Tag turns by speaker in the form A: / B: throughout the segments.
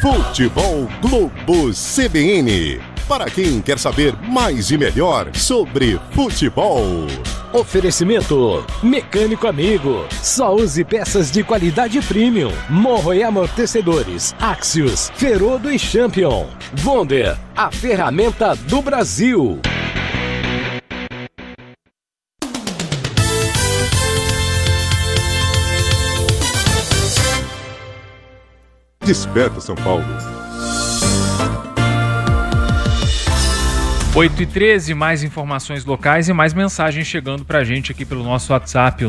A: Futebol Globo CBN. Para quem quer saber mais e melhor sobre futebol.
B: Oferecimento Mecânico Amigo. Só use peças de qualidade premium. Monroe Amortecedores, Axios, Ferodo e Champion. Wonder, a ferramenta do Brasil.
A: Desperta São Paulo.
C: 8h13, mais informações locais e mais mensagens chegando pra gente aqui pelo nosso WhatsApp, o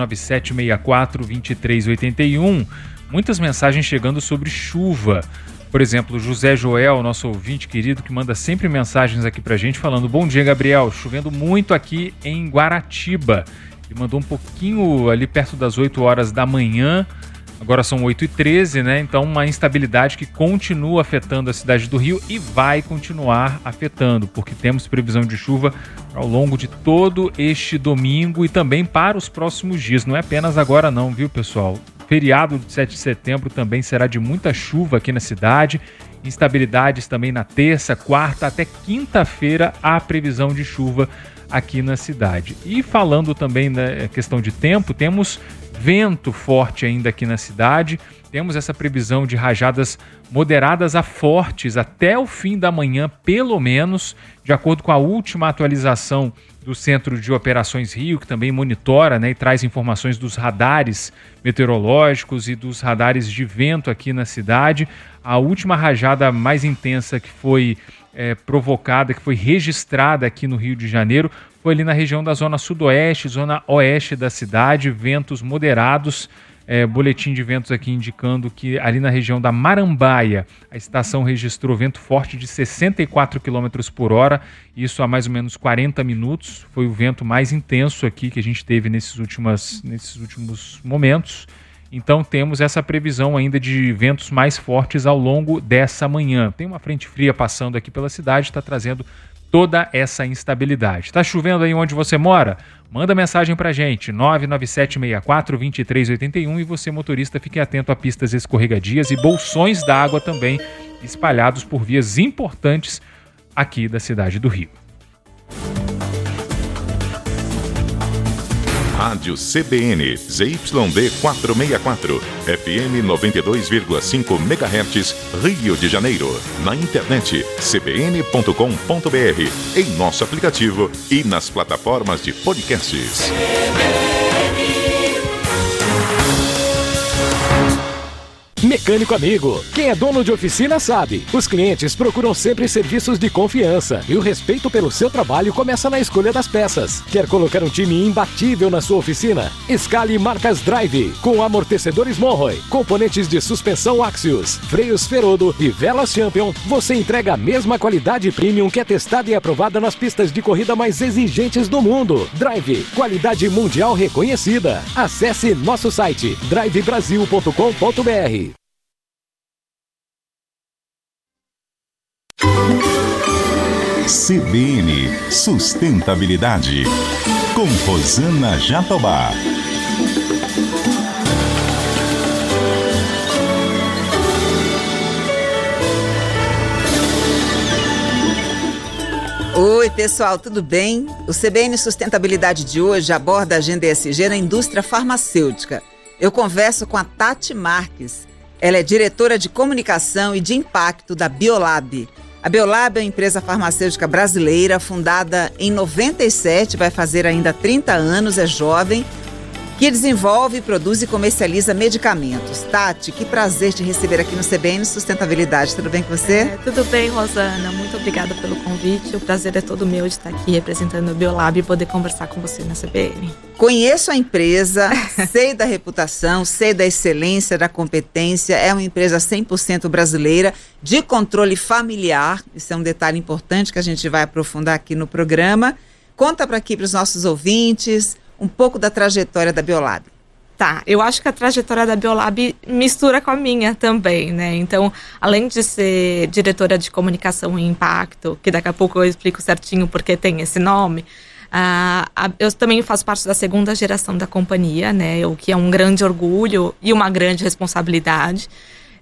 C: 99764-2381. Muitas mensagens chegando sobre chuva. Por exemplo, o José Joel, nosso ouvinte querido, que manda sempre mensagens aqui pra gente falando: bom dia, Gabriel, chovendo muito aqui em Guaratiba. E mandou um pouquinho ali perto das 8 horas da manhã. Agora são 8h13, né? Então uma instabilidade que continua afetando a cidade do Rio e vai continuar afetando, porque temos previsão de chuva ao longo de todo este domingo e também para os próximos dias. Não é apenas agora não, viu, pessoal? Feriado de 7 de setembro também será de muita chuva aqui na cidade. Instabilidades também na terça, quarta até quinta-feira há previsão de chuva aqui na cidade. E falando também da questão de tempo, temos vento forte ainda aqui na cidade, temos essa previsão de rajadas moderadas a fortes até o fim da manhã, pelo menos, de acordo com a última atualização do Centro de Operações Rio, que também monitora, né, e traz informações dos radares meteorológicos e dos radares de vento aqui na cidade. A última rajada mais intensa que foi provocada, que foi registrada aqui no Rio de Janeiro, foi ali na região da zona sudoeste, zona oeste da cidade, ventos moderados, boletim de ventos aqui indicando que ali na região da Marambaia, a estação registrou vento forte de 64 km por hora, isso há mais ou menos 40 minutos, foi o vento mais intenso aqui que a gente teve nesses últimos momentos. Então temos essa previsão ainda de ventos mais fortes ao longo dessa manhã. Tem uma frente fria passando aqui pela cidade, está trazendo toda essa instabilidade. Está chovendo aí onde você mora? Manda mensagem pra gente, 99764-2381, e você, motorista, fique atento a pistas escorregadias e bolsões d'água também espalhados por vias importantes aqui da cidade do Rio.
A: Rádio CBN, ZYD 464, FM 92,5 MHz, Rio de Janeiro. Na internet, cbn.com.br, em nosso aplicativo e nas plataformas de podcasts.
B: Mecânico Amigo. Quem é dono de oficina sabe. Os clientes procuram sempre serviços de confiança e o respeito pelo seu trabalho começa na escolha das peças. Quer colocar um time imbatível na sua oficina? Escale marcas Drive, com amortecedores Monroe, componentes de suspensão Axios, freios Ferodo e velas Champion. Você entrega a mesma qualidade premium que é testada e aprovada nas pistas de corrida mais exigentes do mundo. Drive, qualidade mundial reconhecida. Acesse nosso site drivebrasil.com.br.
A: CBN Sustentabilidade, com Rosana Jatobá.
D: Oi, pessoal, tudo bem? O CBN Sustentabilidade de hoje aborda a agenda ESG na indústria farmacêutica. Eu converso com a Tati Marques. Ela é diretora de comunicação e de impacto da Biolab. A Biolab é uma empresa farmacêutica brasileira, fundada em 97, vai fazer ainda 30 anos, é jovem, que desenvolve, produz e comercializa medicamentos. Tati, que prazer te receber aqui no CBN Sustentabilidade. Tudo bem com você?
E: Tudo bem, Rosana. Muito obrigada pelo convite. O prazer é todo meu de estar aqui representando a Biolab e poder conversar com você na CBN.
D: Conheço a empresa, sei da reputação, sei da excelência, da competência. É uma empresa 100% brasileira, de controle familiar. Isso é um detalhe importante que a gente vai aprofundar aqui no programa. Conta para os nossos ouvintes um pouco da trajetória da Biolab.
E: Tá, eu acho que a trajetória da Biolab mistura com a minha também, né? Então, além de ser diretora de comunicação e impacto, que daqui a pouco eu explico certinho porque tem esse nome, eu também faço parte da segunda geração da companhia, né? O que é um grande orgulho e uma grande responsabilidade.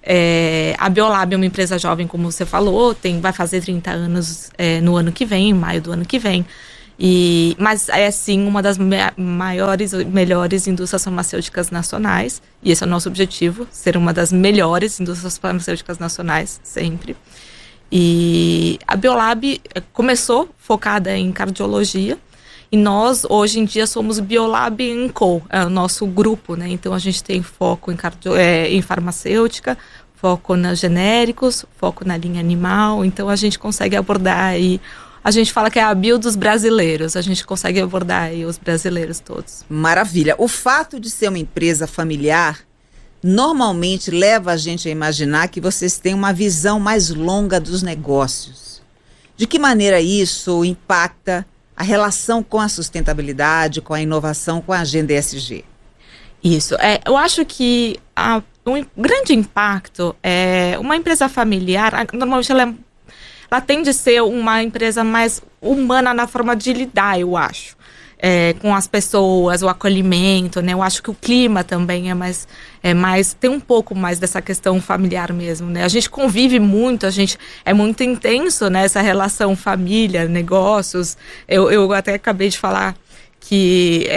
E: A Biolab é uma empresa jovem, como você falou, vai fazer 30 anos no ano que vem, em maio do ano que vem. Mas é sim uma das maiores e melhores indústrias farmacêuticas nacionais. E esse é o nosso objetivo, ser uma das melhores indústrias farmacêuticas nacionais, sempre. E a Biolab começou focada em cardiologia. E nós, hoje em dia, somos Biolab & Co., é o nosso grupo, né? Então, a gente tem foco em farmacêutica, foco nos genéricos, foco na linha animal. Então, a gente consegue abordar aí, a gente fala que é a bio dos brasileiros, a gente consegue abordar aí os brasileiros todos.
D: Maravilha. O fato de ser uma empresa familiar normalmente leva a gente a imaginar que vocês têm uma visão mais longa dos negócios. De que maneira isso impacta a relação com a sustentabilidade, com a inovação, com a agenda ESG?
E: Isso. Eu acho que um grande impacto é uma empresa familiar, normalmente ela tende a ser uma empresa mais humana na forma de lidar, eu acho. Com as pessoas, o acolhimento, né? Eu acho que o clima também é mais tem um pouco mais dessa questão familiar mesmo, né? A gente convive muito, é muito intenso, né? Essa relação família, negócios. Eu até acabei de falar que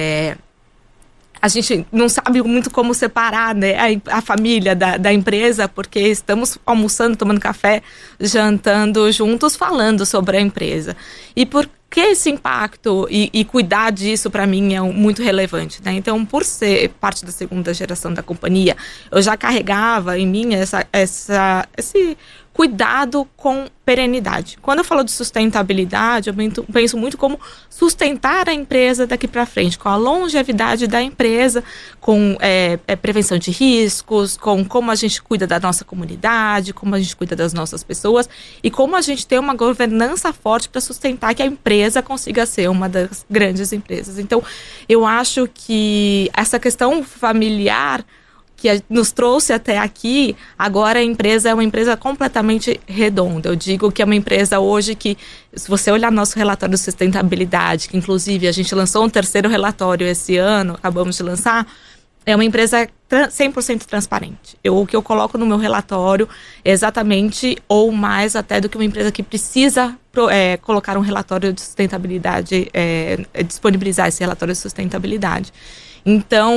E: a gente não sabe muito como separar, né, a família da empresa, porque estamos almoçando, tomando café, jantando juntos, falando sobre a empresa. E por que esse impacto e cuidar disso, para mim, é muito relevante, né? Então, por ser parte da segunda geração da companhia, eu já carregava em mim esse cuidado com perenidade. Quando eu falo de sustentabilidade, eu penso muito como sustentar a empresa daqui para frente, com a longevidade da empresa, com prevenção de riscos, com como a gente cuida da nossa comunidade, como a gente cuida das nossas pessoas e como a gente tem uma governança forte para sustentar que a empresa consiga ser uma das grandes empresas. Então, eu acho que essa questão familiar que nos trouxe até aqui, agora a empresa é uma empresa completamente redonda. Eu digo que é uma empresa hoje que, se você olhar nosso relatório de sustentabilidade, que inclusive a gente lançou um 3º relatório esse ano, acabamos de lançar, é uma empresa 100% transparente. O que eu coloco no meu relatório é exatamente ou mais até do que uma empresa que precisa colocar um relatório de sustentabilidade, disponibilizar esse relatório de sustentabilidade. Então,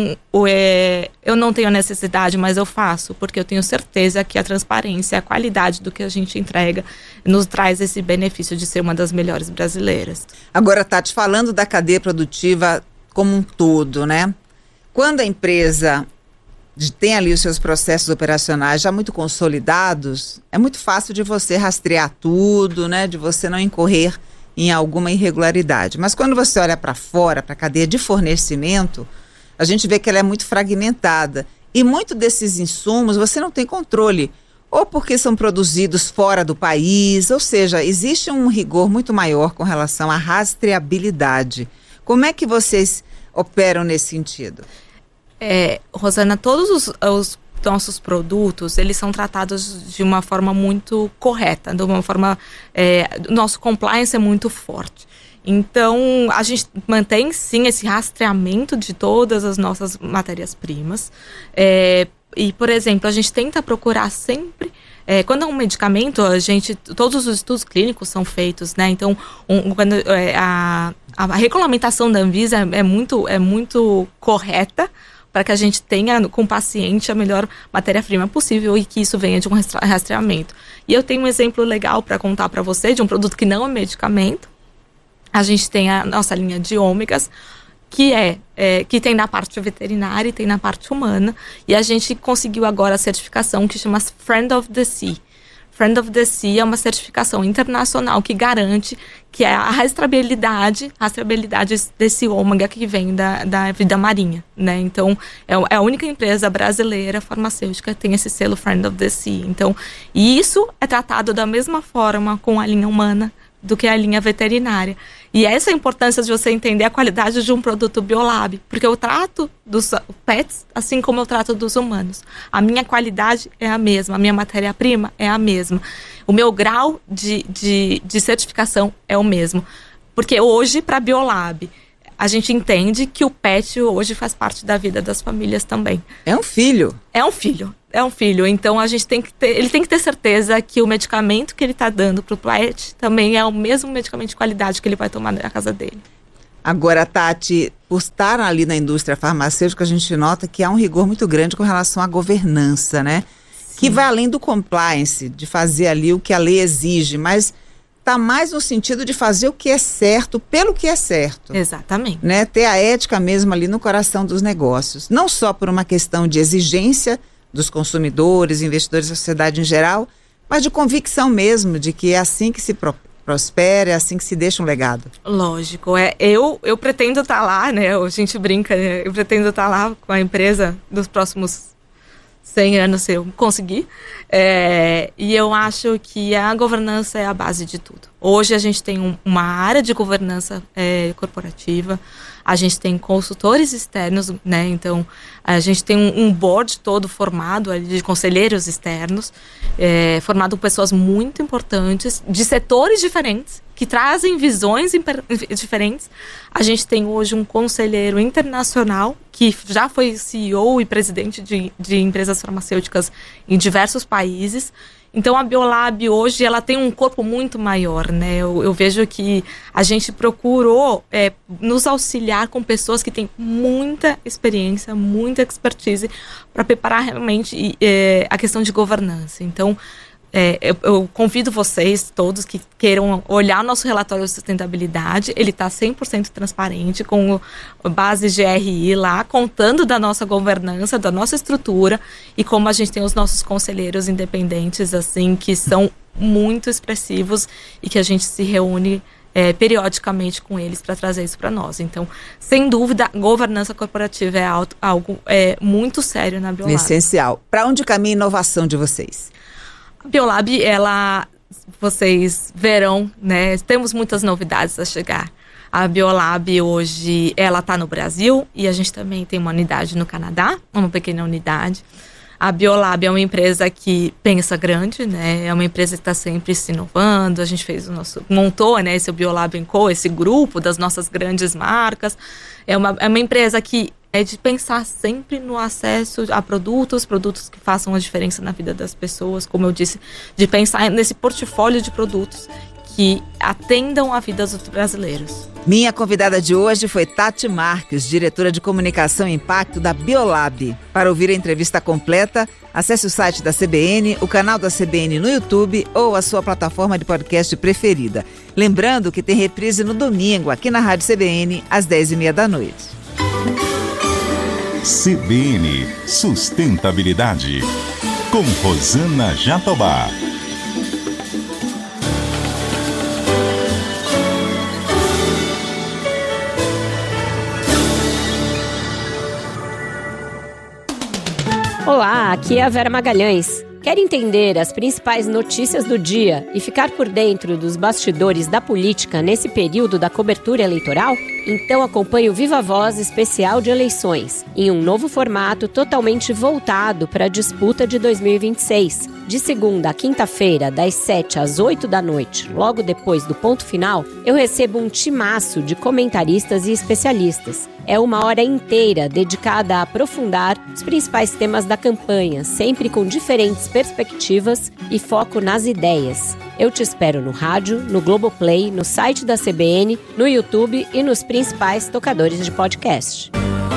E: eu não tenho necessidade, mas eu faço, porque eu tenho certeza que a transparência, a qualidade do que a gente entrega nos traz esse benefício de ser uma das melhores brasileiras.
D: Agora, Tati, falando da cadeia produtiva como um todo, né? Quando a empresa tem ali os seus processos operacionais já muito consolidados, é muito fácil de você rastrear tudo, né? De você não incorrer em alguma irregularidade. Mas quando você olha para fora, para a cadeia de fornecimento, a gente vê que ela é muito fragmentada. E muito desses insumos você não tem controle, ou porque são produzidos fora do país, ou seja, existe um rigor muito maior com relação à rastreabilidade. Como é que vocês operam nesse sentido?
E: Rosana, todos os nossos produtos, eles são tratados de uma forma muito correta, de uma forma, nosso compliance é muito forte. Então, a gente mantém, sim, esse rastreamento de todas as nossas matérias-primas. E, por exemplo, a gente tenta procurar sempre, quando é um medicamento, todos os estudos clínicos são feitos, né? Então, quando a regulamentação da Anvisa é muito correta, para que a gente tenha com o paciente a melhor matéria-prima possível e que isso venha de um rastreamento. E eu tenho um exemplo legal para contar para você de um produto que não é medicamento. A gente tem a nossa linha de ômegas, que tem na parte veterinária e tem na parte humana. E a gente conseguiu agora a certificação que chama Friend of the Sea. Friend of the Sea é uma certificação internacional que garante que é a rastreabilidade desse ômega que vem da vida marinha, né? Então, é a única empresa brasileira farmacêutica que tem esse selo Friend of the Sea. Então, e isso é tratado da mesma forma com a linha humana do que a linha veterinária. E essa é a importância de você entender a qualidade de um produto Biolab, porque eu trato dos pets assim como eu trato dos humanos. A minha qualidade é a mesma, a minha matéria-prima é a mesma. O meu grau de certificação é o mesmo. Porque hoje, para a Biolab, a gente entende que o pet hoje faz parte da vida das famílias também.
D: É um filho.
E: É um filho. é um filho, então ele tem que ter certeza que o medicamento que ele está dando para o PLET também é o mesmo medicamento de qualidade que ele vai tomar na casa dele.
D: Agora, Tati, por estar ali na indústria farmacêutica, a gente nota que há um rigor muito grande com relação à governança, né? Sim. Que vai além do compliance, de fazer ali o que a lei exige, mas está mais no sentido de fazer o que é certo pelo que é certo.
E: Exatamente.
D: Né? Ter a ética mesmo ali no coração dos negócios. Não só por uma questão de exigência dos consumidores, investidores da sociedade em geral, mas de convicção mesmo de que é assim que se prospera, é assim que se deixa um legado.
E: Lógico. Eu pretendo estar lá, né? A gente brinca, né? Eu pretendo estar lá com a empresa dos próximos 100 anos, se eu conseguir. E eu acho que a governança é a base de tudo. Hoje a gente tem uma área de governança corporativa, a gente tem consultores externos, né? Então, a gente tem um board todo formado ali de conselheiros externos, formado por pessoas muito importantes, de setores diferentes, que trazem visões diferentes. A gente tem hoje um conselheiro internacional, que já foi CEO e presidente de empresas farmacêuticas em diversos países. Então, a Biolab hoje, ela tem um corpo muito maior, né? Eu vejo que a gente procurou nos auxiliar com pessoas que têm muita experiência, muita expertise para preparar realmente a questão de governança. Então, eu convido vocês todos que queiram olhar o nosso relatório de sustentabilidade. Ele está 100% transparente, com base GRI lá, contando da nossa governança, da nossa estrutura e como a gente tem os nossos conselheiros independentes, assim, que são muito expressivos e que a gente se reúne periodicamente com eles para trazer isso para nós. Então, sem dúvida, governança corporativa é algo muito sério na Biolab.
D: Essencial. Para onde caminha a inovação de vocês?
E: A Biolab, vocês verão, né? Temos muitas novidades a chegar. A Biolab hoje, ela está no Brasil e a gente também tem uma unidade no Canadá, uma pequena unidade. A Biolab é uma empresa que pensa grande, né? É uma empresa que está sempre se inovando. A gente montou, né, esse Biolab & Co, esse grupo das nossas grandes marcas. É uma empresa que de pensar sempre no acesso a produtos que façam a diferença na vida das pessoas, como eu disse, de pensar nesse portfólio de produtos que atendam a vida dos brasileiros.
D: Minha convidada de hoje foi Tati Marques, diretora de Comunicação e Impacto da Biolab. Para ouvir a entrevista completa, acesse o site da CBN, o canal da CBN no YouTube ou a sua plataforma de podcast preferida. Lembrando que tem reprise no domingo, aqui na Rádio CBN, às 10h30 da noite.
A: CBN Sustentabilidade, com Rosana Jatobá.
F: Olá, aqui é a Vera Magalhães. Quer entender as principais notícias do dia e ficar por dentro dos bastidores da política nesse período da cobertura eleitoral? Então acompanhe o Viva Voz especial de eleições, em um novo formato totalmente voltado para a disputa de 2026. De segunda a quinta-feira, das 7 às 8 da noite, logo depois do ponto final, eu recebo um timaço de comentaristas e especialistas. É uma hora inteira dedicada a aprofundar os principais temas da campanha, sempre com diferentes perspectivas e foco nas ideias. Eu te espero no rádio, no Globoplay, no site da CBN, no YouTube e nos principais tocadores de podcast.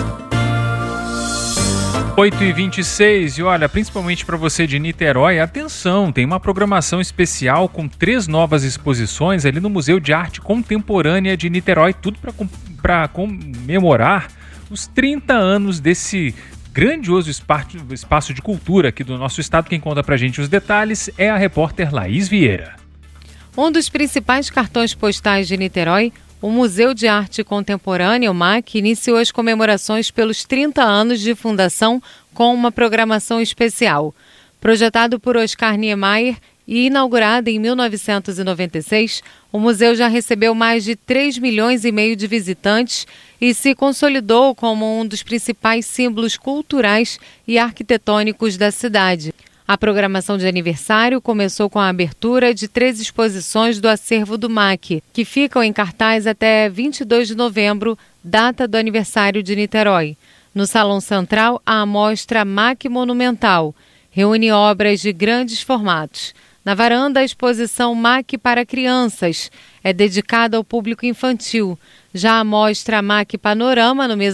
C: 8h26, e olha, principalmente para você de Niterói, atenção, tem uma programação especial com 3 novas exposições ali no Museu de Arte Contemporânea de Niterói, tudo para comemorar os 30 anos desse grandioso espaço de cultura aqui do nosso estado. Quem conta pra gente os detalhes é a repórter Laís Vieira.
G: Um dos principais cartões postais de Niterói, o Museu de Arte Contemporânea, o MAC, iniciou as comemorações pelos 30 anos de fundação com uma programação especial. Projetado por Oscar Niemeyer e inaugurado em 1996, o museu já recebeu mais de 3,5 milhões de visitantes e se consolidou como um dos principais símbolos culturais e arquitetônicos da cidade. A programação de aniversário começou com a abertura de 3 exposições do acervo do MAC, que ficam em cartaz até 22 de novembro, data do aniversário de Niterói. No Salão Central, a amostra MAC Monumental, reúne obras de grandes formatos. Na varanda, a exposição MAC para crianças é dedicada ao público infantil. Já a mostra MAC Panorama, no mesmo